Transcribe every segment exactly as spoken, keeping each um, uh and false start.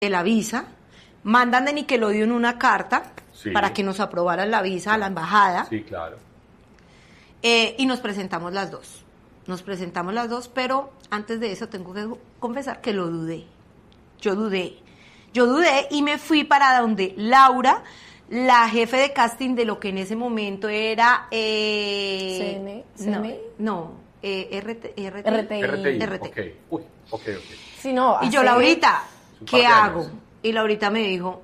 de la visa, mandan de Nickelodeon una carta Sí. para que nos aprobaran la visa a la embajada. Sí, claro. Eh, y nos presentamos las dos. Nos presentamos las dos, pero antes de eso tengo que confesar que lo dudé. Yo dudé. Yo dudé y me fui para donde Laura, la jefe de casting de lo que en ese momento era... Eh, C N, no, C N I. no eh, R T, R T, R T I. R T I. R T. Ok. Uy, ok, ok. Sí, no, Y yo, hace- Laurita, un par ¿qué de hago? años. Y Laurita me dijo,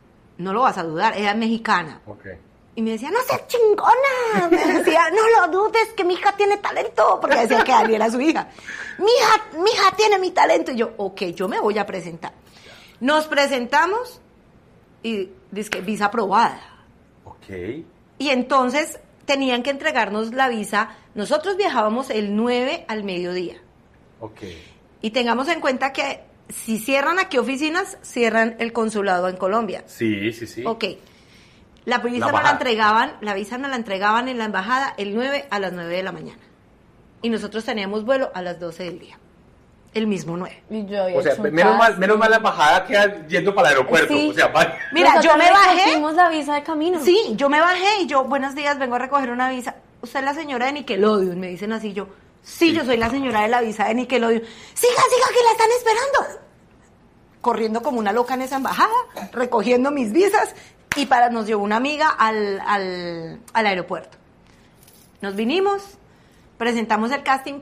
no lo vas a dudar, ella es mexicana. Ok. Y me decía, no seas chingona. Me decía, no lo dudes, que mi hija tiene talento. Porque decía que Ali era su hija. Mi hija, mi hija tiene mi talento. Y yo, ok, yo me voy a presentar. Nos presentamos y dice que visa aprobada. Ok. Y entonces tenían que entregarnos la visa. Nosotros viajábamos el nueve al mediodía. Ok. Y tengamos en cuenta que si cierran aquí oficinas, cierran el consulado en Colombia. Sí, sí, sí. Ok. La visa La no la embajada. entregaban, la visa no la entregaban en la embajada el nueve a las nueve de la mañana. Y nosotros teníamos vuelo a las doce del día. El mismo nueve. Y yo había O sea, hecho un menos mal, casting. menos mal la embajada queda yendo para el aeropuerto. Sí. O sea, va- Mira, yo Nosotros me bajé. recogimos la visa de camino. Sí, yo me bajé y yo, buenos días, vengo a recoger una visa. Usted es la señora de Nickelodeon, me dicen así yo. Sí, Sí. yo soy la señora de la visa de Nickelodeon. Siga, siga, que la están esperando. Corriendo como una loca en esa embajada, recogiendo mis visas y para nos llevó una amiga al, al, al aeropuerto. Nos vinimos, presentamos el casting,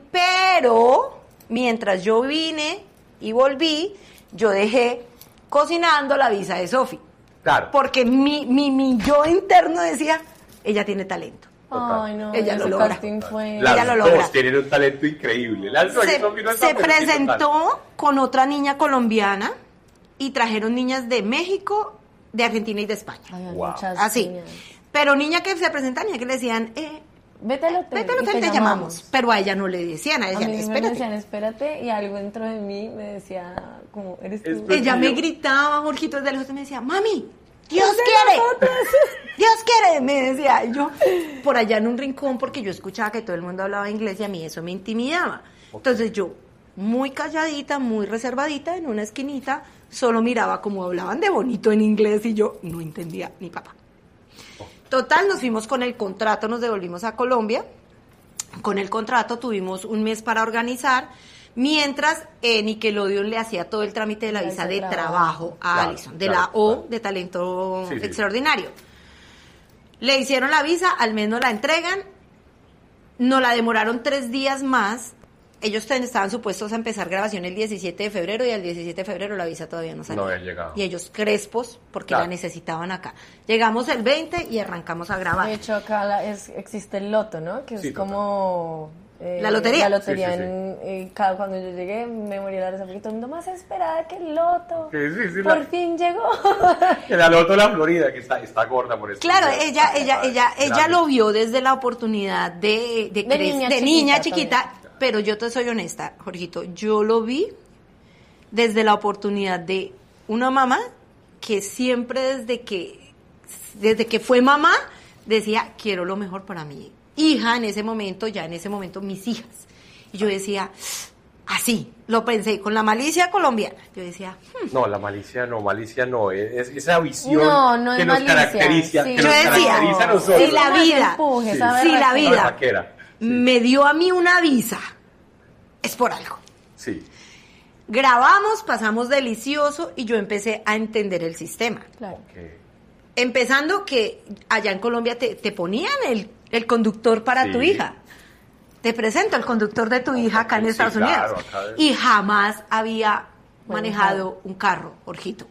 pero mientras yo vine y volví, yo dejé cocinando la visa de Sofi. Claro. Porque mi, mi, mi yo interno decía, ella tiene talento. Ay, no, Ella lo ese logra. casting fue... Las ella lo dos logra. tienen un talento increíble. Las dos Se, son bien se altas, pero tienen presentó con otra niña colombiana y trajeron niñas de México, de Argentina y de España. Ay, hay Wow. muchas Así. niñas. Pero niña que se presenta, niña que le decían, eh, Vete al hotel. vete al y hotel, te llamamos. Pero a ella no le decían, a ella A decían, mí me espérate. decían, espérate, y algo dentro de mí me decía, como, eres tú. Espérate. Ella me yo- gritaba, Jorgito, desde lejos y me decía, mami, Dios quiere, Dios quiere, me decía. Y yo, por allá en un rincón, porque yo escuchaba que todo el mundo hablaba inglés y a mí eso me intimidaba. Entonces yo, muy calladita, muy reservadita, en una esquinita, solo miraba cómo hablaban de bonito en inglés y yo no entendía ni papá. Total, nos fuimos con el contrato, nos devolvimos a Colombia. Con el contrato tuvimos un mes para organizar, mientras eh, Nickelodeon le hacía todo el trámite de la La visa visa de de trabajo a Claro, Alison, de claro, la O claro. de talento Sí, sí. extraordinario. Le hicieron la visa, al mes nos la entregan, nos la demoraron tres días más. Ellos ten- estaban supuestos a empezar grabación el diecisiete de febrero y el diecisiete de febrero la visa todavía no salía. No había llegado. Y ellos crespos porque Claro. la necesitaban acá. Llegamos el veinte y arrancamos a grabar. De hecho, acá la- es, existe el loto, ¿no? Que es Sí, total. como... eh, La lotería. La lotería. Sí, sí, sí. En, eh, cada, cuando yo llegué, me morí de la risa porque todo el mundo más esperada que el loto. Sí, sí, sí, Por la- fin llegó. El aloto de la Florida, que está, está gorda por eso. Claro, ella, ella, ella, ella Grande. lo vio desde la oportunidad de, de, De cre- niña de chiquita niña chiquita, también. pero yo te soy honesta, Jorgito, yo lo vi desde la oportunidad de una mamá que siempre desde que, desde que fue mamá, decía, quiero lo mejor para mi hija en ese momento, ya en ese momento mis hijas. Y yo decía, así, lo pensé, con la malicia colombiana. Yo decía, hmm, No, la malicia no, malicia no. Es, es esa visión No, no es que nos malicia, caracteriza, sí. que Yo nos decía, caracteriza a nosotros. si la Como ese vida, empuje, Sí. esa si la berraquera. vida Berraquera, sí. me dio a mí una visa, es por algo. Sí. Grabamos, pasamos delicioso y yo empecé a entender el sistema. Claro. Ok. Empezando que allá en Colombia te, te ponían el, el conductor para Sí. tu hija. Te presento el conductor de tu hija acá en Sí, Estados claro, Unidos. acá es- Y jamás había manejado Manejado. un carro, Jorgito.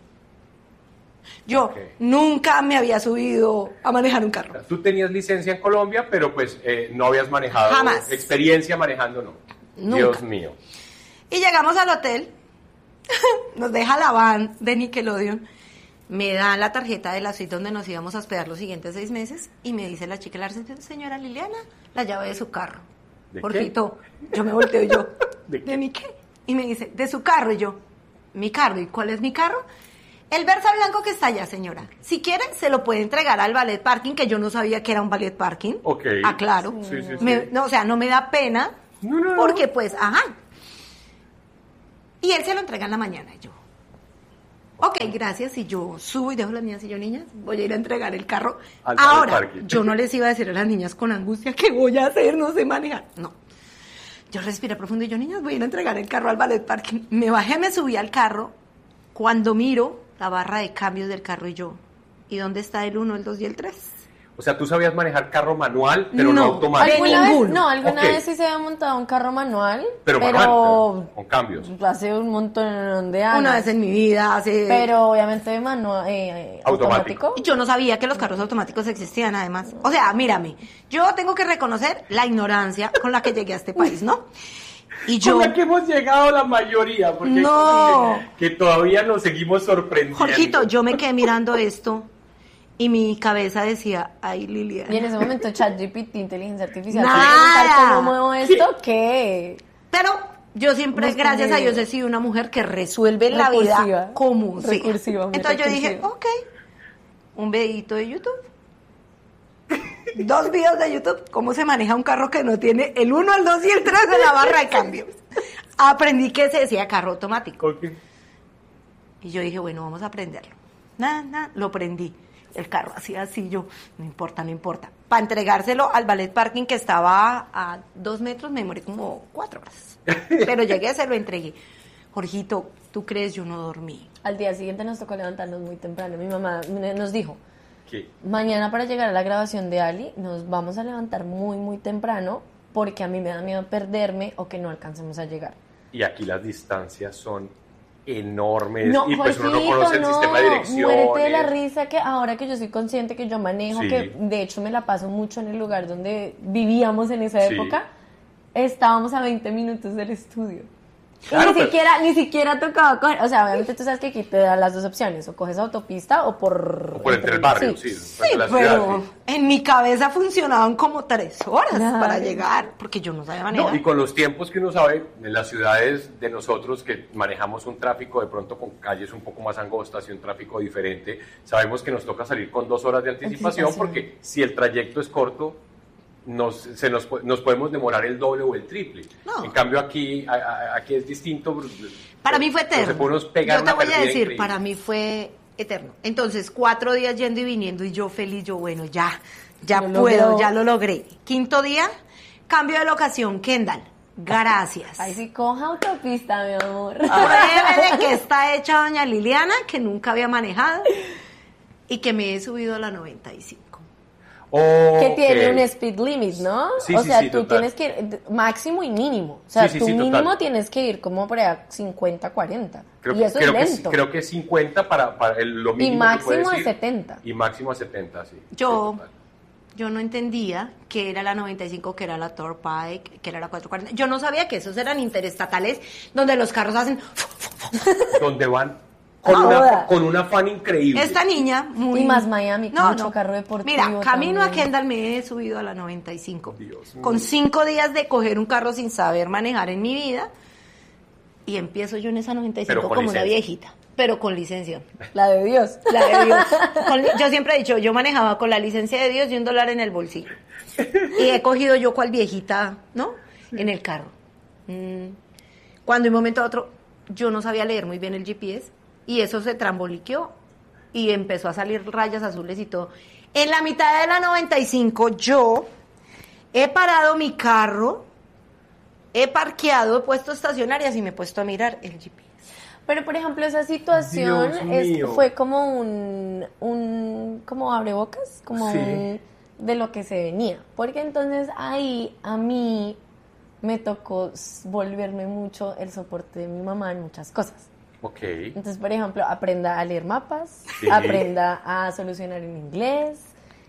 Yo Ok. nunca me había subido a manejar un carro. Tú tenías licencia en Colombia, pero pues eh, no habías manejado. Jamás. Experiencia manejando, no. Nunca. Dios mío. Y llegamos al hotel, nos deja la van de Nickelodeon, me dan la tarjeta de la suite donde nos íbamos a hospedar los siguientes seis meses y me dice la chica, la señora Liliana, la llave de su carro. ¿De Jorgito, yo me volteo y yo, ¿De ¿de, qué? mi qué? Y me dice, de su carro. Y yo, ¿mi carro? ¿Y cuál es mi carro? El Versa blanco que está allá, señora. Si quiere, se lo puede entregar al ballet parking, que yo no sabía que era un ballet parking. Ok. Aclaro. Sí, sí, sí. Me- no, o sea, no me da pena, No, no, no. porque pues, ajá. Y él se lo entrega en la mañana, y yo. Ok, gracias. Y yo subo y dejo a las niñas y yo, niñas, voy a ir a entregar el carro. Al Ahora, parque. yo no les iba a decir a las niñas con angustia qué voy a hacer, no sé manejar. No. Yo respiré profundo y yo, niñas, voy a ir a entregar el carro al ballet parking. Me bajé, me subí al carro. Cuando miro la barra de cambios del carro y yo, ¿y dónde está el uno, el dos y el tres? O sea, tú sabías manejar carro manual, pero no, No. automático. ¿Alguna vez, ninguno. no, alguna Ok. vez sí se había montado un carro manual, Pero pero, manual, con cambios. hace un montón de años. Una vez en mi vida, hace... Pero obviamente manual, eh, Automático. automático. Y yo no sabía que los carros automáticos existían, además. O sea, mírame, yo tengo que reconocer la ignorancia con la que llegué a este país, ¿no? Y yo... Con la que hemos llegado la mayoría, porque hay No. cosas que, que todavía nos seguimos sorprendiendo. Jorgito, yo me quedé mirando esto y mi cabeza decía, ay, Y en Liliana. ese momento ChatGPT, inteligencia artificial, Nada. ¿quiere preguntar cómo muevo esto? ¿Qué? Pero yo siempre, Muy gracias a Dios, escondido. he sido una mujer que resuelve la Recursiva. vida común. sea. Recursiva, muy Entonces yo dije, recursiva. ok, un videito de YouTube. Dos videos de YouTube, cómo se maneja un carro que no tiene el uno, el dos y el tres de la barra de cambios. Aprendí que se decía carro automático. Ok. Y yo dije, bueno, vamos a aprenderlo. Nada, nada, lo prendí. El carro hacía así, yo, no importa, no importa. Para entregárselo al ballet parking que estaba a dos metros, me demoré como cuatro horas. Pero llegué, se lo entregué. Jorgito, ¿tú crees? Yo no dormí. Al día siguiente nos tocó levantarnos muy temprano. Mi mamá nos dijo, ¿Qué? mañana para llegar a la grabación de Ali nos vamos a levantar muy, muy temprano porque a mí me da miedo perderme o que no alcancemos a llegar. Y aquí las distancias son enormes No, y pues uno no Jorgito, conoce el no, sistema de direcciones. muérete de la risa que ahora que yo soy consciente que yo manejo, Sí. que de hecho me la paso mucho en el lugar donde vivíamos en esa Sí. época, estábamos a veinte minutos del estudio. Claro, y ni pero- siquiera, ni siquiera tocaba coger, o sea, obviamente tú sabes que aquí te dan las dos opciones, o coges autopista o por... O por entre el barrio, sí. Sí, frente a la pero ciudad, sí. en mi cabeza funcionaban como tres horas Claro. para llegar, porque yo no sabía manejar. No, y con los tiempos que uno sabe, en las ciudades de nosotros que manejamos un tráfico de pronto con calles un poco más angostas y un tráfico diferente, sabemos que nos toca salir con dos horas de anticipación, Anticipación. porque si el trayecto es corto, nos, se nos, po- nos podemos demorar el doble o el triple. No. En cambio aquí, a- a- aquí es distinto. Para mí fue eterno. Se puede unos pegar Yo te una voy a perdida decir, increíble. para mí fue eterno. Entonces, cuatro días yendo y viniendo y yo feliz, yo bueno, ya, ya Lo puedo, logró. ya lo logré. Quinto día, cambio de locación, Kendall. Gracias. Ay, sí, coja autopista, mi amor. Pruebe de que está hecha doña Liliana, que nunca había manejado y que me he subido a la noventa y cinco. Que tiene Ok. un speed limit, ¿no? Sí, o sí, sea, sí, tú total. tienes que ir máximo y mínimo. O sea, Sí, sí, tú sí, total. mínimo tienes que ir como por allá cincuenta, cuarenta. Creo, y que- eso creo es que, lento. creo que es cincuenta para, para el, lo y mínimo que máximo puedes a ir. setenta. Y máximo a setenta, sí. Yo, Sí, total. yo no entendía que era la noventa y cinco, que era la Turnpike, que era la cuatrocientos cuarenta. Yo no sabía que esos eran interestatales donde los carros hacen... Donde van con, No una, joda. con un afán increíble. Esta niña muy... Y más Miami, con mucho carro deportivo Mira, camino a también. Kendall me he subido a la noventa y cinco. Dios mío. Con cinco días de coger un carro sin saber manejar en mi vida. Y empiezo yo en esa noventa y cinco Pero con como una licencia. viejita. Pero con licencia. La de Dios. La de Dios. Con- yo siempre he dicho, yo manejaba con la licencia de Dios y un dólar en el bolsillo. Y he cogido yo cual viejita, ¿no? En el carro. Mm. Cuando de un momento a otro yo no sabía leer muy bien el G P S y eso se tramboliqueó y empezó a salir rayas azules y todo. En la mitad de la noventa y cinco yo he parado mi carro, he parqueado, he puesto estacionarias y me he puesto a mirar el G P S. Pero, por ejemplo, esa situación Dios es, mío. fue como un, un como abrebocas, como Sí. un- de lo que se venía. Porque entonces ahí a mí me tocó s- volverme mucho el soporte de mi mamá en muchas cosas. Ok. Entonces, por ejemplo, aprenda a leer mapas, Sí. aprenda a solucionar en inglés.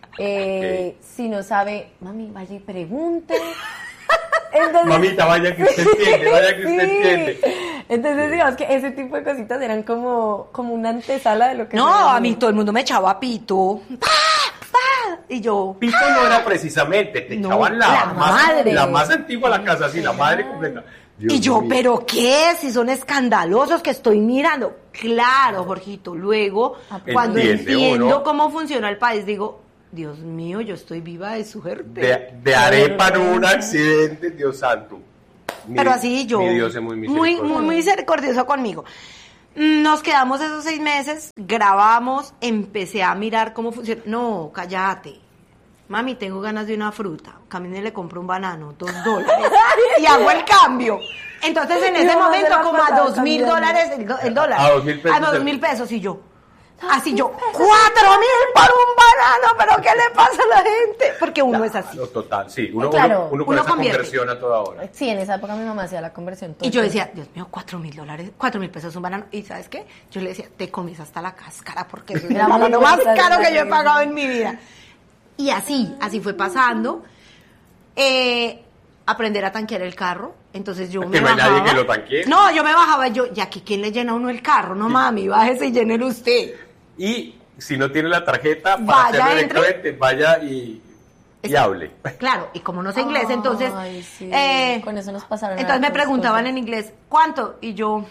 eh, Si no sabe, mami, vaya y pregunte. Entonces, Mamita, vaya que usted entiende, vaya que usted sí. entiende. Entonces, digamos que ese tipo de cositas eran como, como una antesala de lo que No, se venía. a mí todo el mundo me echaba pito. ¡Pa! ¡Pa! Y yo, Pito no era precisamente, te No, echaban la, la más, madre. la más antigua de la casa, sí, la madre completa. Dios y yo, mío. ¿pero qué? Si son escandalosos que estoy mirando. Claro, Jorgito. Luego, cuando Entiende entiendo uno. cómo funciona el país, digo, Dios mío, yo estoy viva de suerte. De, de arepa en un accidente, Dios santo. Mi- Pero así yo, Mi Dios es muy muy, misericordioso. muy misericordioso conmigo. Nos quedamos esos seis meses, grabamos, empecé a mirar cómo funciona. No, cállate. Mami, tengo ganas de una fruta. Camine y le compro un banano, dos dólares. Y hago el cambio. Entonces, en ese momento, como a dos mil dólares el, do, el dólar. A dos mil pesos. A dos mil pesos, y yo. Así yo, cuatro mil por un banano, pero ¿qué le pasa a la gente? Porque uno es así. Claro, total, sí. Uno, Claro, uno, uno con uno esa convierte. conversión a toda hora. Sí, en esa época mi mamá hacía la conversión. todo Y yo el decía, Dios mío, cuatro mil dólares, cuatro mil pesos un banano. ¿Y sabes qué? Yo le decía, te comes hasta la cáscara porque es el Era banano muy más rica, caro que sí. yo he pagado en mi vida. Y así, así fue pasando. Eh, aprender a tanquear el carro. Entonces yo Que me no hay bajaba. nadie que lo tanquee. No, yo me bajaba y yo, ¿y aquí quién le llena a uno el carro? No, mami, bájese y llénelo usted. Y si no tiene la tarjeta, para Vaya, hacerlo entre. directamente, vaya y, y Es- hable. Claro, y como no sé inglés, Ay, entonces... sí, eh, con eso nos pasaron Entonces me hartas preguntaban cosas. en inglés, ¿cuánto? Y yo...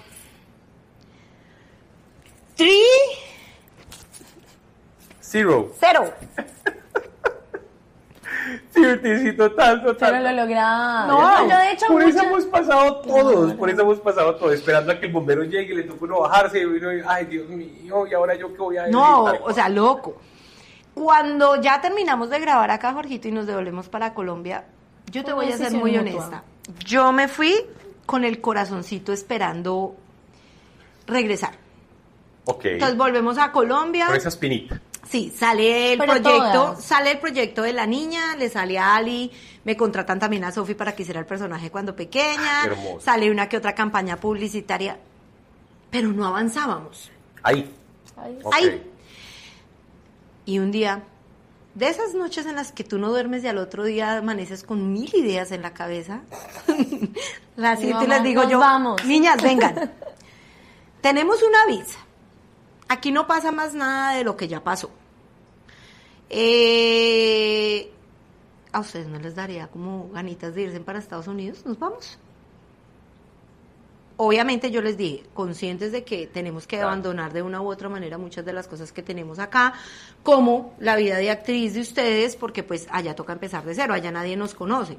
Three, Zero. cero. Sí, sí, total, total. Pero lo lograba. No, yo de hecho por eso muchas- hemos pasado todos, Claro. por eso hemos pasado todos, esperando a que el bombero llegue y le toque uno bajarse y uno, ay Dios mío, y ahora yo qué voy a decir. No, Tal o cual. sea, loco. Cuando ya terminamos de grabar acá, Jorgito, y nos devolvemos para Colombia, yo te Fue voy una a ser decisión muy mutua. honesta. Yo me fui con el corazoncito esperando regresar. Ok, Entonces volvemos a Colombia. con esa espinita. Sí, sale el Pero proyecto, todas. sale el proyecto de la niña, le sale a Ali, me contratan también a Sofi para que hiciera el personaje cuando pequeña, Ah, hermoso. sale una que otra campaña publicitaria, pero no avanzábamos. Ahí. Ay, Ok. Ahí. Y un día, de esas noches en las que tú no duermes y al otro día amaneces con mil ideas en la cabeza, las siento y Mamá, les digo nos yo, vamos. niñas, vengan, tenemos una visa, aquí no pasa más nada de lo que ya pasó. Eh, ¿A ustedes no les daría como ganitas de irse para Estados Unidos? ¿Nos vamos? Obviamente yo les dije, conscientes de que tenemos que Claro. abandonar de una u otra manera muchas de las cosas que tenemos acá, como la vida de actriz de ustedes, porque pues allá toca empezar de cero, allá nadie nos conoce.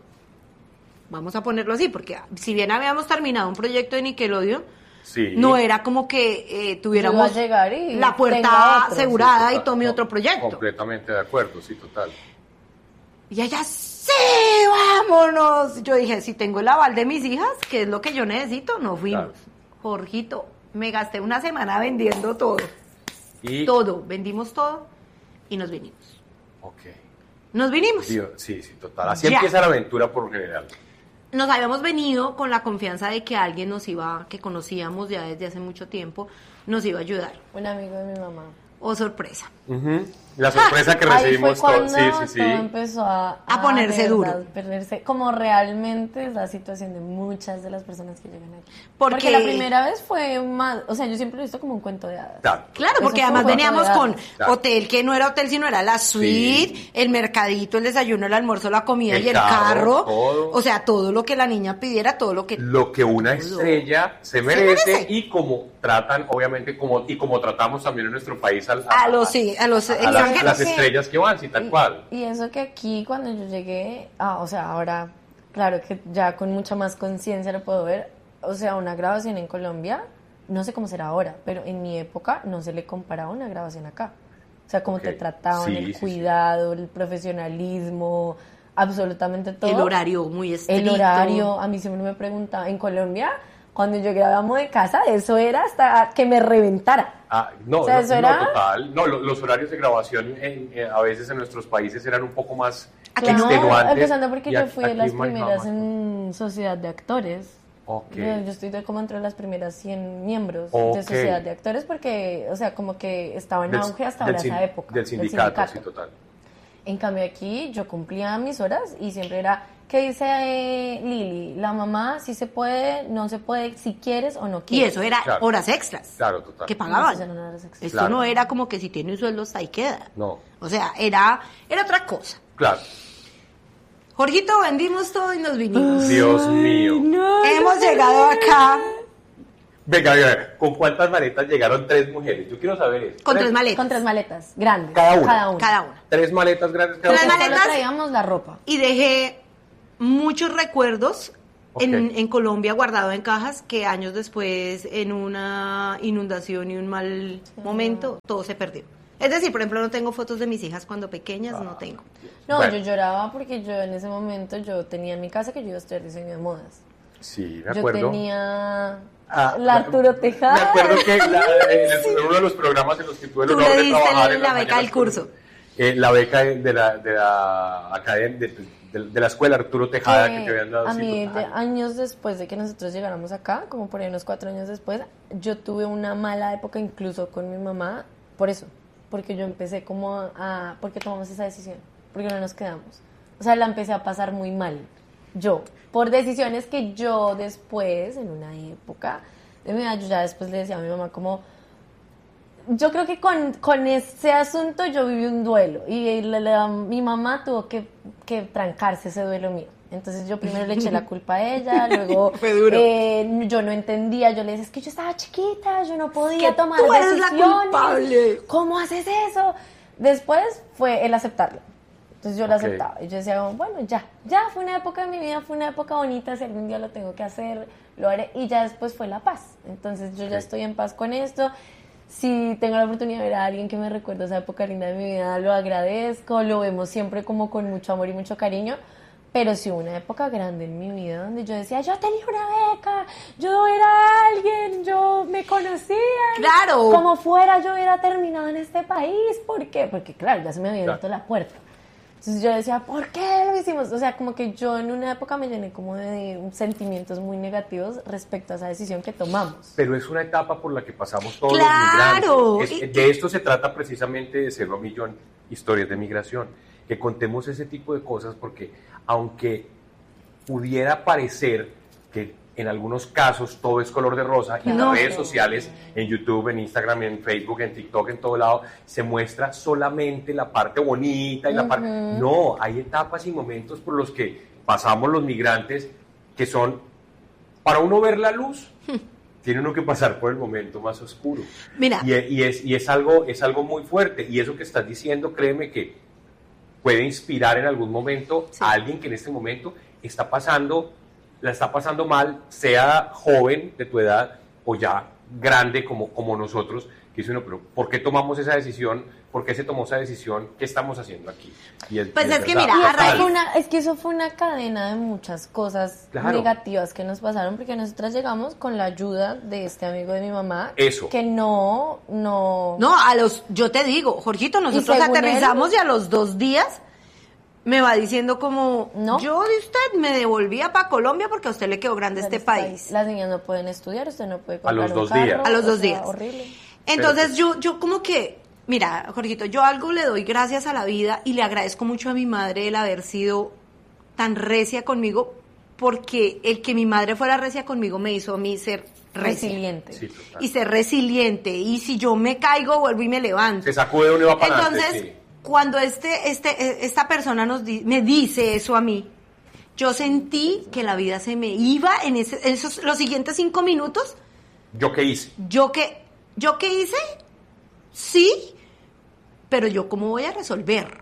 Vamos a ponerlo así, porque si bien habíamos terminado un proyecto de Nickelodeon, Sí. no era como que eh, tuviéramos Iba a llegar y la puerta tenga otro, sí, asegurada Sí, y total. tome No, otro proyecto. Completamente de acuerdo, sí, total. Y ella, sí, vámonos. Yo dije, si tengo el aval de mis hijas, que es lo que yo necesito, nos fuimos. Claro. Jorgito, me gasté una semana vendiendo todo. Y, Todo, vendimos todo y nos vinimos. ok. Nos vinimos. Dios, sí, sí, total. Así Ya. empieza la aventura por lo general. Nos habíamos venido con la confianza de que alguien nos iba, que conocíamos ya desde hace mucho tiempo, nos iba a ayudar. Un amigo de mi mamá. Oh, sorpresa. Ujú. La sorpresa que Ahí fue recibimos cuando todos. Sí, sí, todo sí. empezó a, A ponerse de duro. verdad, ponerse- como realmente es la situación de muchas de las personas que llegan aquí. Porque- la primera vez fue más, o sea, yo siempre lo he visto como un cuento de hadas. Claro. Claro, Eso porque fue un además cuento veníamos de con hadas. Claro. hotel que no era hotel, sino era la suite, Sí. el mercadito, el desayuno, el almuerzo, la comida El y el carro, carro. todo. O sea, todo lo que la niña pidiera, todo lo que... Lo que una Todo. estrella se merece, merece. y como tratan, obviamente, como y como tratamos también en nuestro país al- A los, sí, a los a las, extranjeros. las que- estrellas que van, sí, tal Y- cual. Y eso que aquí cuando yo llegué, ah, o sea, ahora, claro que ya con mucha más conciencia lo puedo ver, o sea, una grabación en Colombia, no sé cómo será ahora, pero en mi época no se le comparaba una grabación acá. O sea, cómo Ok. te trataban, Sí, el sí, sí. cuidado, el profesionalismo, absolutamente todo. El horario muy estricto. El horario, a mí siempre me preguntaba, en Colombia, cuando yo grababa de casa, eso era hasta que me reventara. Ah, no, O sea, no, eso no, era- total. No, lo- los horarios de grabación en- en- a veces en nuestros países eran un poco más Aquí no, extenuantes. empezando porque y yo aquí- fui de aquí las manejaba primeras más. en Sociedad de Actores. Ok. Yo, yo estoy de- como entre las primeras cien miembros Ok. de Sociedad de Actores porque, o sea, como que estaba en Del- auge hasta del ahora sin- esa época. Del sindicato, sí, total. En cambio aquí yo cumplía mis horas y siempre era, ¿qué dice eh, Lili? La mamá, si se puede, no se puede, si quieres o no Y quieres. eso era Claro. horas extras. Claro, total. Que No, pagaban. eso ya no era sexy. Esto Claro. no era como que si tiene un sueldo hasta ahí queda. No. O sea, era, era otra cosa. Claro. Jorgito, vendimos todo y nos vinimos. Dios mío. Hemos llegado acá Venga, venga, ¿con cuántas maletas llegaron tres mujeres? Yo quiero saber eso. con tres maletas. Con tres maletas, grandes. Cada una. Cada una. Cada una. Tres maletas grandes cada Tres una. Solo maletas. traíamos la ropa. Y dejé muchos recuerdos Okay. en, en Colombia guardado en cajas que años después en una inundación y un mal momento todo se perdió. Es decir, por ejemplo, no tengo fotos de mis hijas cuando pequeñas, ah, no tengo. No, bueno. yo lloraba porque yo en ese momento yo tenía en mi casa que yo iba a estudiar diseño de modas. Sí, me acuerdo. Yo tenía ah, la Arturo Tejada. Me acuerdo que la, en, el, en uno de los programas en los que tuve el honor de trabajar en la beca del curso. Eh, la beca de la, de la academia de, de, de la escuela Arturo Tejada que, que te habían dado. A sí, mí, de, años después de que nosotros llegáramos acá, como por ahí unos cuatro años después, yo tuve una mala época incluso con mi mamá, por eso, porque yo empecé como a, a ¿por qué tomamos esa decisión? Porque no nos quedamos. O sea, la empecé a pasar muy mal, yo, por decisiones que yo después, en una época de mi vida, yo ya después le decía a mi mamá como... Yo creo que con, con ese asunto yo viví un duelo y la, la, mi mamá tuvo que, que trancarse ese duelo mío. Entonces yo primero le eché la culpa a ella, luego eh, yo no entendía, yo le decía, es que yo estaba chiquita, yo no podía que tomar tú eres decisiones. La culpable. ¿Cómo haces eso? Después fue el aceptarlo. Entonces yo lo okay. aceptaba y yo decía, bueno, ya, ya fue una época de mi vida, fue una época bonita, si algún día lo tengo que hacer, lo haré. Y ya después fue la paz. Entonces yo okay. ya estoy en paz con esto. Si tengo la oportunidad de ver a alguien que me recuerda esa época linda de mi vida, lo agradezco, lo vemos siempre como con mucho amor y mucho cariño, pero sí hubo una época grande en mi vida donde yo decía, yo tenía una beca, yo era alguien, yo me conocía, claro, como fuera yo hubiera terminado en este país, ¿por qué? Porque claro, ya se me había abierto claro. la puerta. Entonces yo decía, ¿por qué lo hicimos? O sea, como que yo en una época me llené como de sentimientos muy negativos respecto a esa decisión que tomamos. Pero es una etapa por la que pasamos todos ¡claro! los migrantes. Es, de esto se trata precisamente de Cero a Millón, historias de migración. Que contemos ese tipo de cosas porque aunque pudiera parecer que en algunos casos todo es color de rosa y en no. las redes sociales, en YouTube, en Instagram, en Facebook, en TikTok, en todo lado, se muestra solamente la parte bonita y la uh-huh. parte... No, hay etapas y momentos por los que pasamos los migrantes que son, para uno ver la luz, tiene uno que pasar por el momento más oscuro. Mira. Y, y, es, y es, algo, es algo muy fuerte. Y eso que estás diciendo, créeme que puede inspirar en algún momento sí. a alguien que en este momento está pasando... la está pasando mal, sea joven de tu edad o ya grande como, como nosotros, que dice uno, pero ¿por qué tomamos esa decisión? ¿Por qué se tomó esa decisión? ¿Qué estamos haciendo aquí? Y es, pues y es, es que verdad. mira, a raíz una, es que eso fue una cadena de muchas cosas claro. negativas que nos pasaron, porque nosotras llegamos con la ayuda de este amigo de mi mamá, eso. que no, no... No, a los, yo te digo, Jorgito, nosotros aterrizamos él, y a los dos días... me va diciendo como, ¿no? Yo de usted me devolvía para Colombia porque a usted le quedó grande este país. país. Las niñas no pueden estudiar, usted no puede comprar a los dos un carro, días. A los dos sea, días. Horrible. Entonces pues, yo, yo como que, mira, Jorgito, yo algo le doy gracias a la vida y le agradezco mucho a mi madre el haber sido tan recia conmigo, porque el que mi madre fuera recia conmigo me hizo a mí ser recia. Resiliente. Sí, y ser resiliente. Y si yo me caigo, vuelvo y me levanto. Se sacude uno y va para Entonces, adelante, sí. Cuando este, este, esta persona nos di, me dice eso a mí, yo sentí que la vida se me iba en, ese, en esos, los siguientes cinco minutos. ¿Yo qué hice? ¿Yo qué, ¿Yo qué hice? Sí, pero yo cómo voy a resolver.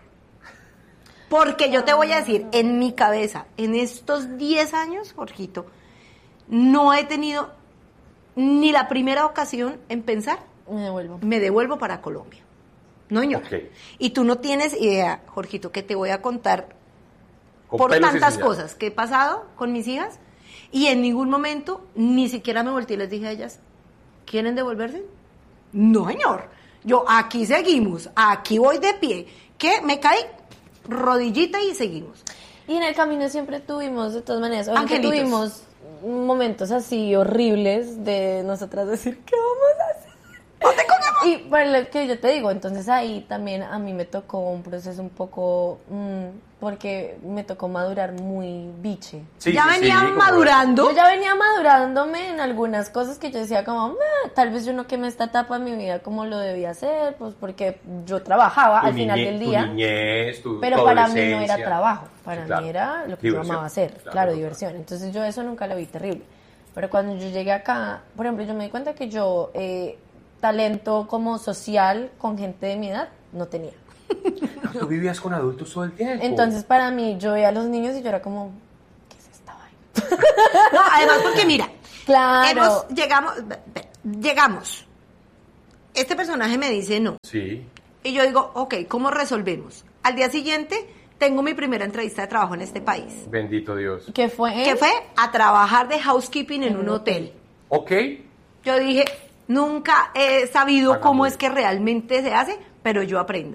Porque yo te voy a decir, en mi cabeza, en estos diez años, Jorgito, no he tenido ni la primera ocasión en pensar, me devuelvo, me devuelvo para Colombia. No, señor. Okay. Y tú no tienes idea, Jorgito, que te voy a contar con por tantas cosas que he pasado con mis hijas y en ningún momento ni siquiera me volteé y les dije a ellas, ¿quieren devolverse? No, señor. Yo, aquí seguimos, aquí voy de pie. ¿Qué? Me caí, rodillita y seguimos. Y en el camino siempre tuvimos, de todas maneras, Angelitos. Tuvimos momentos así horribles de nosotras decir, ¿qué vamos a hacer? Y por lo que yo te digo, entonces ahí también a mí me tocó un proceso un poco, mmm, porque me tocó madurar muy biche. Sí, ya sí, venía sí, madurando. Yo ya venía madurándome en algunas cosas que yo decía como, tal vez yo no quemé esta etapa de mi vida como lo debía hacer, pues porque yo trabajaba tu al final niñez, del día. Tu niñez, tu, pero para mí no era trabajo, para sí, claro. mí era lo que diversión. Yo amaba hacer, claro, claro, diversión. Entonces yo eso nunca lo vi terrible. Pero cuando yo llegué acá, por ejemplo, yo me di cuenta que yo... Eh, talento como social con gente de mi edad no tenía. Tú vivías con adultos todo el tiempo. Entonces para mí yo veía a los niños y yo era como, ¿qué es esta vaina? además porque mira, Claro. hemos, llegamos, llegamos. Este personaje me dice no. Sí. Y yo digo, ok, ¿cómo resolvemos? Al día siguiente tengo mi primera entrevista de trabajo en este país. Bendito Dios. ¿Qué fue? Que fue a trabajar de housekeeping en un hotel. Ok. Yo dije, nunca he sabido Hagámoslo. cómo es que realmente se hace, pero yo aprendo.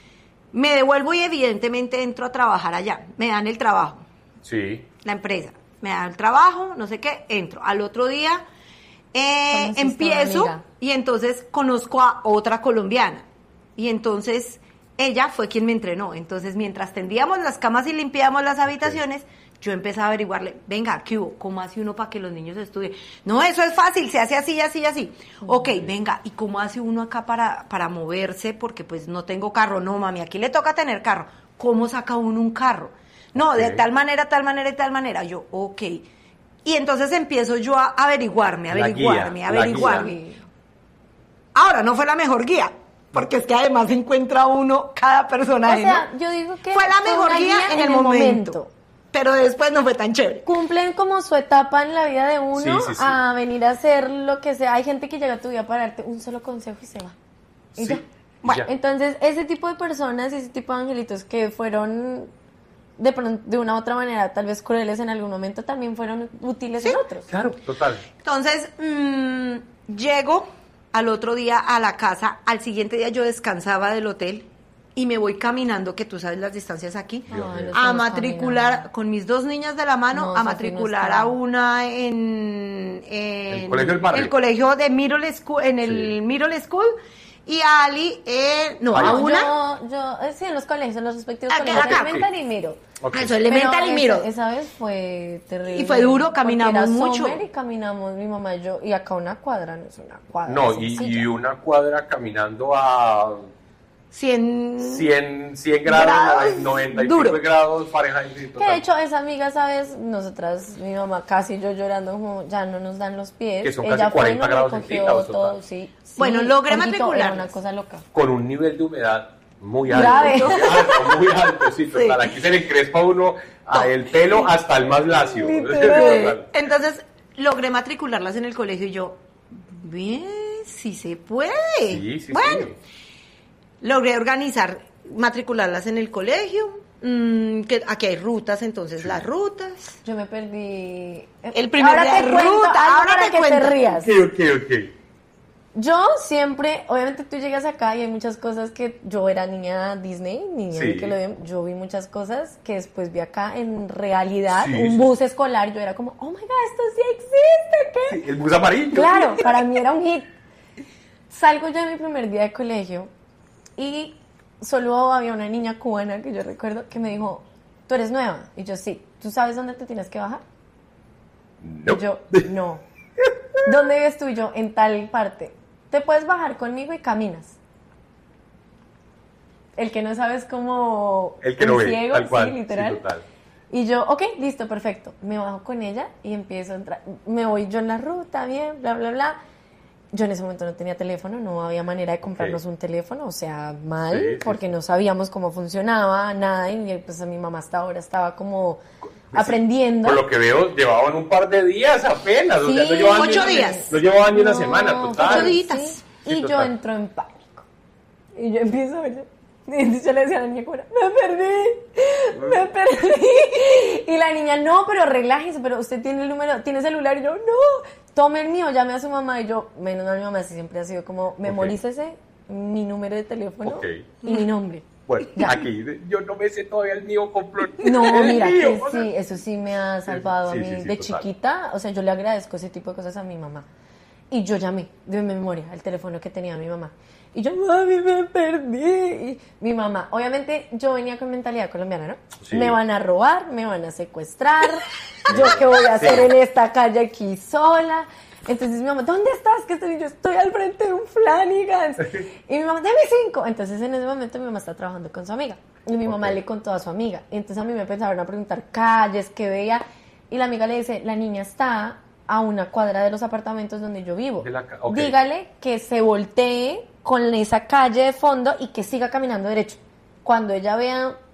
Me devuelvo y evidentemente entro a trabajar allá. Me dan el trabajo, Sí. la empresa. Me dan el trabajo, no sé qué, entro. Al otro día eh, Conociste a una empiezo amiga. y entonces conozco a otra colombiana. Y entonces ella fue quien me entrenó. Entonces mientras tendíamos las camas y limpiábamos las habitaciones, yo empecé a averiguarle, venga, ¿qué hubo? ¿Cómo hace uno para que los niños estudien? No, eso es fácil, se hace así, así, así. Ok, venga, ¿y cómo hace uno acá para, para moverse? Porque pues no tengo carro. No, mami, aquí le toca tener carro. ¿Cómo saca uno un carro? No, de Ok. tal manera, tal manera y tal manera. Yo, ok. Y entonces empiezo yo a averiguarme, La guía, averiguarme, la averiguarme. guía. Ahora, no fue la mejor guía, porque es que además encuentra uno cada O personaje, sea, ¿no? yo digo que Fue la mejor una guía en el momento, pero después no fue tan chévere. Cumplen como su etapa en la vida de uno Sí, sí, sí. a venir a hacer lo que sea. Hay gente que llega a tu vida para darte un solo consejo y se va. Y Sí. ya. Bueno, Ya. Entonces, ese tipo de personas, ese tipo de angelitos que fueron de pronto, de una u otra manera, tal vez crueles en algún momento, también fueron útiles en otros. Claro, total. Entonces, mm, llego al otro día a la casa, al siguiente día yo descansaba del hotel y me voy caminando, que tú sabes las distancias aquí, Dios Ay, mío. lo a estamos matricular caminando. con mis dos niñas de la mano, No, a Sofi, no matricular está. a una en, en El colegio del barrio. el colegio de middle school, en el Sí. middle school, y a Ali en, no, Ahí. a No, una, yo, yo, eh, sí, en los colegios, en los respectivos Acá, colegios, acá. elemental y miro. Ok. eso, elemental Pero y miro. Esa, esa vez fue terrible. Y fue duro, porque caminamos era mucho. summer y caminamos mi mamá y yo, y acá una cuadra no es una cuadra. No, y, sencilla. y una cuadra caminando a cien, cien, cien grados, Grados, noventa y duro. cinco grados Fahrenheit. sí, Que total. de hecho esa amiga, ¿sabes? Nosotras, mi mamá casi yo llorando, como ya no nos dan los pies. Que son Ella casi fue y cuarenta nos grados recogió centígrados, todo, total. sí. sí, Bueno, logré poquito, Era matricularlas. una cosa loca. Con un nivel de humedad muy alto. Grave. Muy alto, muy alto, sí, total. Aquí se le encrespa a uno a el pelo hasta el más lacio. Total. Entonces logré matricularlas en el colegio y yo, bien, sí se puede. Sí, sí, bueno, sí. logré organizar, matricularlas en el colegio, mm, que aquí hay rutas, entonces las rutas. Yo me perdí. El primer ahora día te de cuento ruta, algo ahora para te que cuento. te rías. Ok, ok, ok. Yo siempre, obviamente tú llegas acá y hay muchas cosas que yo era niña Disney, niña Sí. Nickelodeon, yo vi muchas cosas que después vi acá en realidad, Sí, un sí. bus escolar, yo era como, oh my god, esto sí existe, ¿qué? Sí, el bus amarillo. Claro, para mí era un hit. Salgo yo de mi primer día de colegio y solo había una niña cubana que yo recuerdo que me dijo, ¿tú eres nueva? Y yo, sí. ¿Tú sabes dónde te tienes que bajar? No. Y yo, no. ¿Dónde vives tú? Y yo, en tal parte. Te puedes bajar conmigo y caminas. El que no sabes como El que un no ve, ciego, tal cual. sí, literal. Sí, total. Y yo, ok, listo, perfecto. Me bajo con ella y empiezo a entrar. Me voy yo en la ruta, bien, bla, bla, bla. Yo en ese momento no tenía teléfono, no había manera de comprarnos Ok. un teléfono, o sea, mal, Sí, sí, porque sí. no sabíamos cómo funcionaba, nada, y pues a mi mamá hasta ahora estaba como Pues, aprendiendo. Por lo que veo, llevaban un par de días apenas. o sea, Sí, no llevaban ni ocho una- días. No llevaban ni una No, semana, total. ocho días. sí. Sí, Y yo total. entro en pánico. Y yo empiezo a ver. Y entonces yo le decía a la niña, como, me perdí, me perdí. Y la niña, no, pero relájese, pero usted tiene el número, tiene celular. Y yo, no, tome el mío, llame a su mamá. Y yo, menos mal, mi mamá sí siempre ha sido como, memorícese mi número de teléfono Ok. y mi nombre. Bueno, Ya. aquí yo no me sé todavía el mío completo. No, El mira, mío, que o sea. sí, eso sí me ha salvado Sí, a sí, mí sí, de total. chiquita. O sea, yo le agradezco ese tipo de cosas a mi mamá. Y yo llamé de memoria el teléfono que tenía mi mamá. Y yo, mami, me perdí. Y mi mamá, obviamente yo venía con mentalidad colombiana, ¿no? Sí. Me van a robar, me van a secuestrar. ¿Yo qué voy a hacer en esta calle aquí sola? Entonces mi mamá, ¿dónde estás? ¿Qué estás? Y yo, estoy al frente de un Flanagan's. Y mi mamá, dame cinco. Entonces en ese momento mi mamá está trabajando con su amiga. Y mi mamá Ok. le contó a su amiga. Y entonces a mí me empezaron a preguntar calles, que veía. Y la amiga le dice, la niña está a una cuadra de los apartamentos donde yo vivo. De la ca- ok. Dígale que se voltee con esa calle de fondo y que siga caminando derecho. Cuando ella vea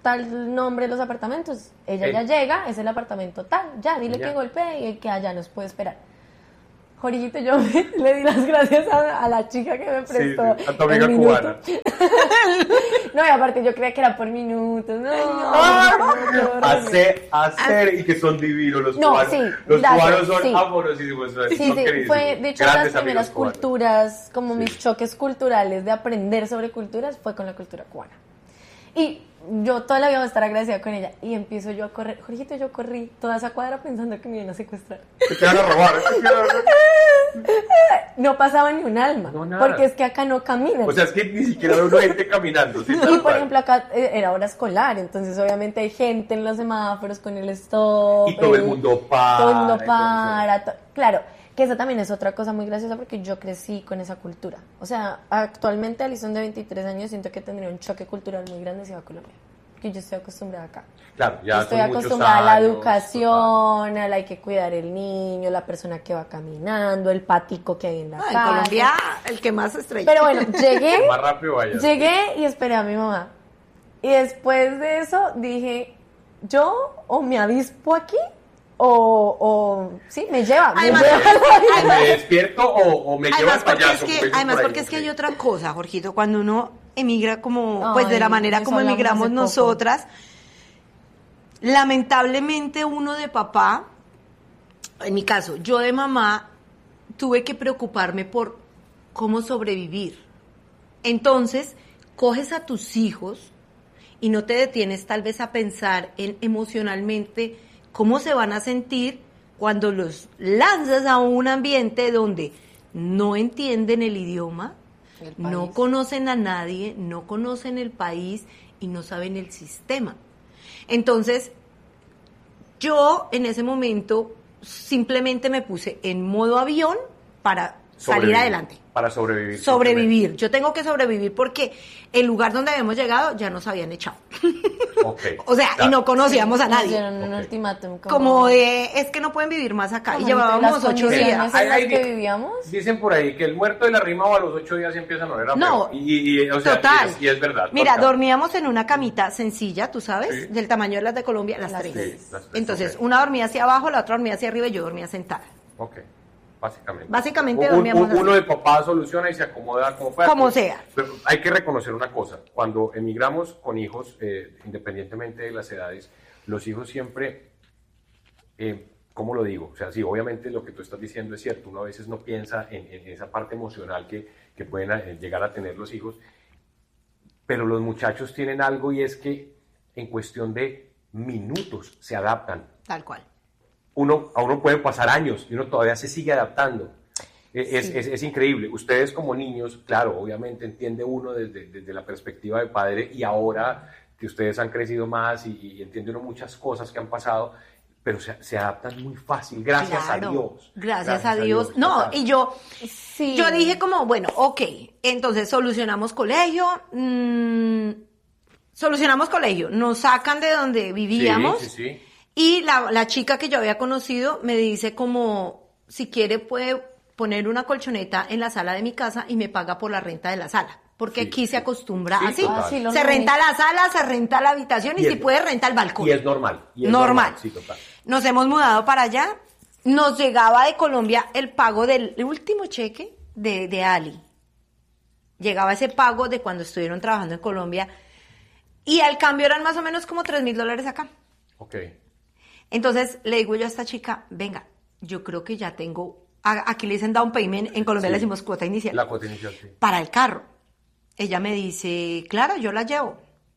tal nombre de los apartamentos. Ella Eh. ya llega, es el apartamento tal, ya, dile Ya. que golpee y que allá nos puede esperar. Jorgito, yo me- le di las gracias a, a la chica que me prestó sí, a tu amiga el minuto. cubana. No, y aparte yo creía que era por minutos. No, ¡Ah! qué horrible. Hacer, hacer, y que son divinos los No, cubanos. sí, los gracias, cubanos son sí. amorosísimos. son Sí, sí, queridísimos. fue de hecho Grandes las primeras amigos cubanos. culturas, como Sí. mis choques culturales de aprender sobre culturas, fue con la cultura cubana. Y yo toda la vida voy a estar agradecida con ella. Y empiezo yo a correr. Jorgito, yo corrí toda esa cuadra pensando que me iban a secuestrar. Que te van a robar. ¿eh? Te van a robar. No pasaba ni un alma. No, nada. Porque es que acá no caminan. O sea, es que ni siquiera veo una gente caminando. ¿sí? Y Tal por cual. ejemplo acá eh, era hora escolar, entonces obviamente hay gente en los semáforos con el stop. Y todo el eh, mundo para. Todo el mundo entonces- para. to- Claro, que esa también es otra cosa muy graciosa porque yo crecí con esa cultura. O sea, actualmente Alison de veintitrés años siento que tendría un choque cultural muy grande si va a Colombia. Que yo estoy acostumbrada acá. Claro, ya Estoy son muchos acostumbrada a la años, educación, a la hay que cuidar el niño, la persona que va caminando, el patico que hay en la No, en calle. Colombia, el que más estrella. Pero bueno, llegué, total. Más rápido vaya. llegué y esperé a mi mamá. Y después de eso dije, yo o me avispo aquí o, o sí, me lleva, me Además- lleva. O me despierto o, o me llevo Además, al porque, payaso. es como que, dicen además por ahí, porque es que sí. hay otra cosa, Jorgito, cuando uno emigra como, pues de Ay, la manera eso como hablamos emigramos hace poco. nosotras, lamentablemente uno de papá, en mi caso, yo de mamá, tuve que preocuparme por cómo sobrevivir. Entonces, coges a tus hijos y no te detienes tal vez a pensar en emocionalmente cómo se van a sentir cuando los lanzas a un ambiente donde no entienden el idioma, El no país. conocen a nadie, no conocen el país y no saben el sistema. Entonces, yo en ese momento simplemente me puse en modo avión para salir Sobrevivir, adelante. Para sobrevivir. Sobrevivir. Yo tengo que sobrevivir porque el lugar donde habíamos llegado ya nos habían echado. simplemente. Ok. O sea, y Claro. no conocíamos a Nos nadie. dieron un Ok. ultimátum. Como de, es que no pueden vivir más acá. Y como llevábamos las ocho condiciones días. en Hay- las hay- que vivíamos. Dicen por ahí que el muerto de la rima o a los ocho días empiezan a oler a No, feo. Y, y, o sea, Total. Y es, y es verdad. Mira, total. dormíamos en una camita sencilla, tú sabes, Sí. del tamaño de las de Colombia, las, Las tres. tres. Sí, las tres, Entonces, ok. una dormía hacia abajo, la otra dormía hacia arriba y yo dormía sentada. Ok, básicamente. Básicamente Un- dormíamos un- así. Uno de papá soluciona y se acomoda como pueda. Como Pues, sea. Pero hay que reconocer una cosa. Cuando emigramos con hijos, eh, independientemente de las edades, los hijos siempre, eh, ¿cómo lo digo? O sea, sí, obviamente lo que tú estás diciendo es cierto. Uno a veces no piensa en, en esa parte emocional que, que pueden eh, llegar a tener los hijos. Pero los muchachos tienen algo y es que en cuestión de minutos se adaptan. Tal cual. Uno, a uno pueden pasar años y uno todavía se sigue adaptando. E- Es, Sí. es, es increíble. Ustedes como niños, claro, obviamente entiende uno desde, desde la perspectiva de padre y ahora que ustedes han crecido más y, y entiende uno muchas cosas que han pasado, pero se, se adaptan muy fácil, gracias Claro, a Dios. Gracias, a Dios. Dios, No, total. y yo, Sí. yo dije como, bueno, ok, entonces solucionamos colegio, mm, solucionamos colegio, nos sacan de donde vivíamos. Sí, sí, sí. Y la, la chica que yo había conocido me dice como, si quiere puede poner una colchoneta en la sala de mi casa y me paga por la renta de la sala. Porque Sí, aquí sí. se acostumbra Sí, así. total. Ah, sí, lo se mismo. renta la sala, se renta la habitación y, Y si es- puede renta el balcón. Y es normal. y es Normal. Sí, total. Nos hemos mudado para allá. Nos llegaba de Colombia el pago del último cheque de, de Ali. Llegaba ese pago de cuando estuvieron trabajando en Colombia. Y al cambio eran más o menos como tres mil dólares acá. Ok. Entonces le digo yo a esta chica, venga, yo creo que ya tengo, a- aquí le dicen down payment, en Colombia Sí. le decimos cuota inicial, La cuota inicial, sí. para el carro. Ella me dice, claro, yo la llevo.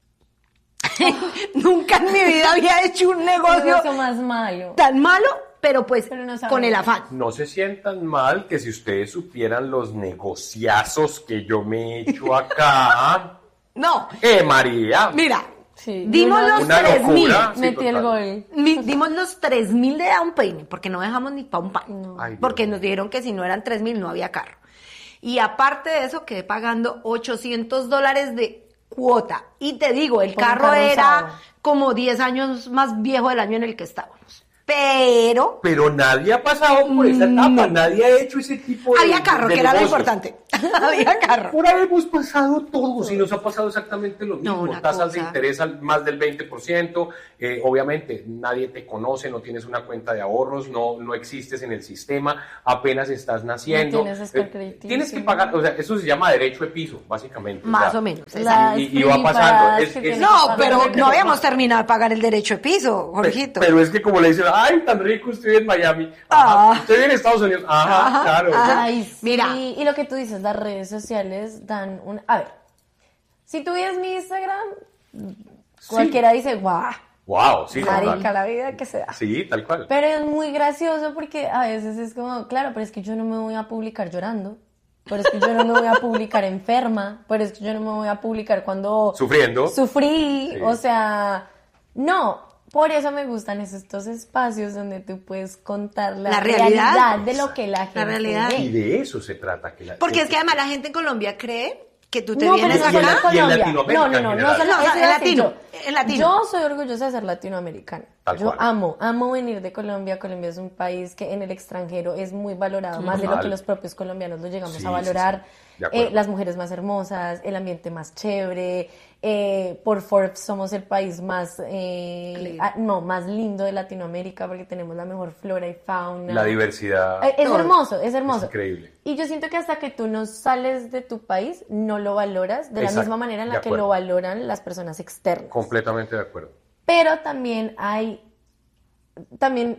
Nunca en mi vida había hecho un negocio Negocio más malo. tan malo, pero pues Pero no sabe. con el afán. No se sientan mal que si ustedes supieran los negociazos que yo me he hecho acá. No, ¡Eh, María! mira, Sí. dimos Una- los Una tres mil. locura. Sí, Metí el total. gol. Mi- dimos los tres mil de down payment, porque no dejamos ni pa' un pan. No. Ay, Dios Porque mío. nos dijeron que si no eran tres mil no había carro. Y aparte de eso, quedé pagando ochocientos dólares de cuota. Y te digo, el Por un carro carro era usado. como diez años más viejo del año en el que estábamos. Pero Pero nadie ha pasado por esa etapa, nadie ha hecho ese tipo de había carro, de que era lo negocios. importante. había carro. Por ahí hemos pasado todos y nos ha pasado exactamente lo No, mismo. una Tasas de cosa. interés al más del veinte por ciento. Eh, obviamente, nadie te conoce, no tienes una cuenta de ahorros, no, no existes en el sistema, apenas estás naciendo. No tienes score Eh, crediticio. tienes que pagar, o sea, eso se llama derecho de piso, básicamente. Más sea, o menos. Las Y, y- y va pasando. preparadas Es- que es- tienes No, que pero pagar. no habíamos terminado de pagar el derecho de piso, Jorgito. Pero es que como le dicen, ay, tan rico, usted vive en Miami. Ah. Ajá, usted vive en Estados Unidos. Ajá, Ajá, claro. ajá. Ay, sí. Mira. Y lo que tú dices, las redes sociales dan un... A ver, si tú ves mi Instagram, cualquiera dice, guau, Wow, sí, marica, total. la vida que se da. Sí, tal cual. Pero es muy gracioso porque a veces es como, claro, pero es que yo no me voy a publicar llorando. Pero es que yo no me voy a publicar enferma. Pero es que yo no me voy a publicar cuando... Sufriendo. Sufrí. Sí. O sea, no. Por eso me gustan esos, estos espacios donde tú puedes contar la, La realidad. de lo que la gente realidad. ve. Y de eso se trata. Que la, Porque es que además la gente en Colombia cree que tú te No, pero vienes no Y en solo la- en acá. y en Colombia. Latinoamérica No, no, en no, no, general. solo- No, o sea, eso en iba a decir latino, yo. en latino. Yo soy orgullosa de ser latinoamericana. Tal Yo cual. amo, amo venir de Colombia. Colombia es un país que en el extranjero es muy valorado, más de lo Total. que los propios colombianos lo llegamos Sí, a valorar. sí, sí. De acuerdo. Eh, las mujeres más hermosas, el ambiente más chévere. eh, por Forbes somos el país más, eh, Lindo. ah, no, más lindo de Latinoamérica porque tenemos la mejor flora y fauna. La diversidad. Eh, Es Todo. hermoso, es hermoso. Es increíble. Y yo siento que hasta que tú no sales de tu país, no lo valoras de la Exacto, misma manera en de la que acuerdo. lo valoran las personas externas. Completamente de acuerdo. Pero también hay, también,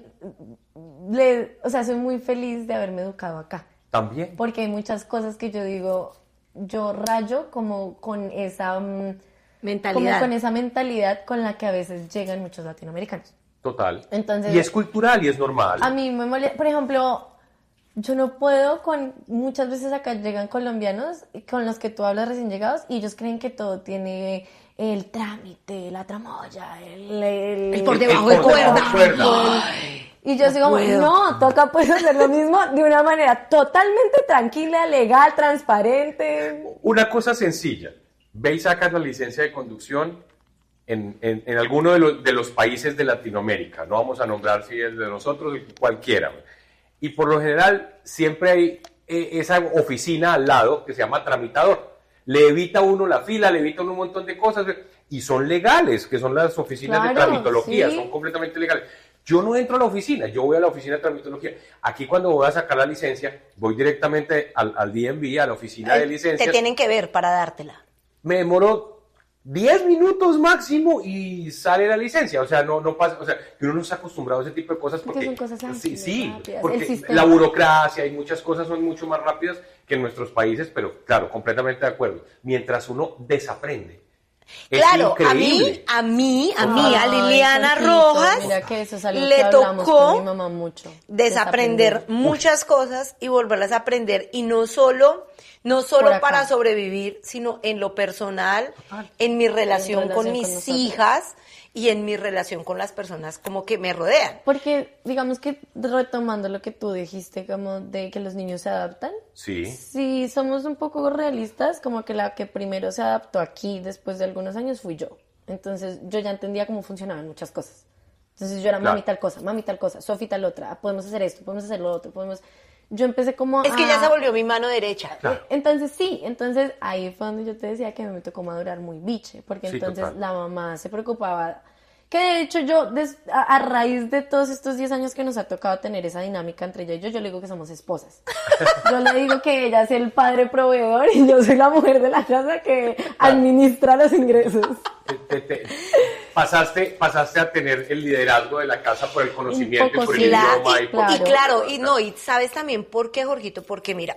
le, o sea, soy muy feliz de haberme educado acá. También. Porque hay muchas cosas que yo digo, yo rayo como con esa, mm, Mentalidad. como con esa mentalidad con la que a veces llegan muchos latinoamericanos. Total. Entonces- y es cultural y es normal. A mí me molesta, por ejemplo, yo no puedo con, muchas veces acá llegan colombianos con los que tú hablas recién llegados y ellos creen que todo tiene el trámite, la tramoya, el... el, El por El- debajo el de por cuerda. debajo de cuerda. Y yo así como, puedo. no, toca pues hacer lo mismo de una manera totalmente tranquila, legal, transparente. Una cosa sencilla. Ve y sacas la licencia de conducción en, en, en alguno de los, de los países de Latinoamérica. No vamos a nombrar si es de nosotros, cualquiera. Y por lo general siempre hay eh, esa oficina al lado que se llama tramitador. Le evita a uno la fila, le evita a uno un montón de cosas. Y son legales, que son las oficinas de Claro, tramitología, sí. son completamente legales. Yo no entro a la oficina, yo voy a la oficina de tramitología. Aquí cuando voy a sacar la licencia, voy directamente al, al D M V, a la oficina de Te licencias. tienen que ver para dártela. Me demoró diez minutos máximo y sale la licencia. O sea, no, no pasa, o sea, que uno no está acostumbrado a ese tipo de cosas Porque porque, son cosas ágiles, sí, sí, rápidas, porque el sistema. la burocracia y muchas cosas son mucho más rápidas que en nuestros países, pero claro, completamente de acuerdo. Mientras uno desaprende. Es Claro, a increíble. mí, a mí, a mí, a Ay, Liliana Jorgito, Rojas mira que eso es algo le que hablamos tocó con mi mamá mucho. desaprender muchas cosas y volverlas a aprender y no solo no Por solo acá. para sobrevivir, sino en lo personal, en mi relación, relación con con mis nosotros. hijas y en mi relación con las personas como que me rodean. Porque, digamos que retomando lo que tú dijiste, como de que los niños se adaptan, Sí. si somos un poco realistas, como que la que primero se adaptó aquí después de algunos años fui yo. Entonces yo ya entendía cómo funcionaban muchas cosas. Entonces yo era Claro. mami tal cosa, mami tal cosa, Sofi tal otra, podemos hacer esto, podemos hacer lo otro, podemos... Yo empecé como Es que ya a- se volvió mi mano derecha. Claro. Entonces sí, entonces ahí fue donde yo te decía que me tocó madurar muy biche, porque Sí, entonces total. la mamá se preocupaba, que de hecho yo, des- a, a raíz de todos estos diez años que nos ha tocado tener esa dinámica entre ella y yo, yo le digo que somos esposas. Yo le digo que ella es el padre proveedor y yo soy la mujer de la casa que administra los ingresos. Te- te- te- pasaste, pasaste a tener el liderazgo de la casa por el conocimiento y poco por el sí. Claro, idioma. y, y por- claro. y claro, y no, y sabes también por qué, Jorgito, porque mira,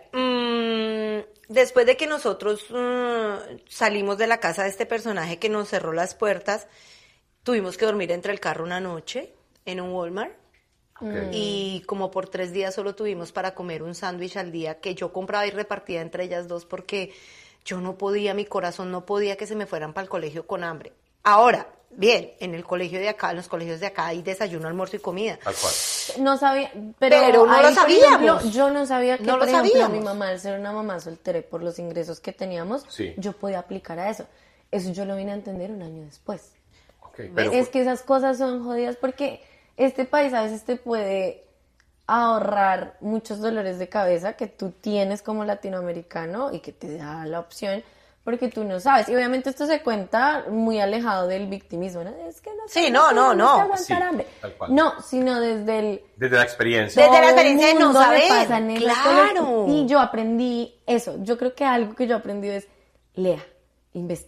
mm, después de que nosotros mm, salimos de la casa de este personaje que nos cerró las puertas, tuvimos que dormir entre el carro una noche en un Walmart. Ok. Y como por tres días solo tuvimos para comer un sándwich al día que yo compraba y repartía entre ellas dos porque yo no podía, mi corazón no podía que se me fueran para el colegio con hambre. Ahora, bien, en el colegio de acá, en los colegios de acá hay desayuno, almuerzo y comida. Tal cual. No sabía, pero, Pero no ahí, lo por sabíamos. ejemplo, yo no sabía que, No lo por ejemplo, sabíamos. mi mamá, al ser una mamá soltera y por los ingresos que teníamos, Sí. yo podía aplicar a eso. Eso yo lo vine a entender un año después. Ok, pero es que esas cosas son jodidas porque este país a veces te puede ahorrar muchos dolores de cabeza que tú tienes como latinoamericano y que te da la opción, porque tú no sabes. Y obviamente esto se cuenta muy alejado del victimismo, ¿no? Es que no sé, Sí, no, no, no. aguantar Sí, hambre. tal cual. No, sino desde el... Desde la experiencia. Desde la todo el experiencia de no mundo le saber, pasan esas claro. cosas. Y yo aprendí eso. Yo creo que algo que yo aprendí es lea, investigue.